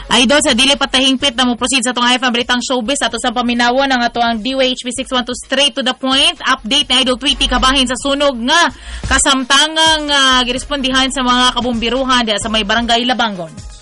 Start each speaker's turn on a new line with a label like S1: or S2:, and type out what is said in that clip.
S1: Idol, sa dili patahingpit na mo proceed sa itong IFM Balitang Showbiz ato sa paminawan ng ato ang DWHP 612 straight to the point. Update na Idol Tweety kabahin sa sunog nga kasamtangang girespondihan sa mga kabumbiruhan sa may barangay Labangon.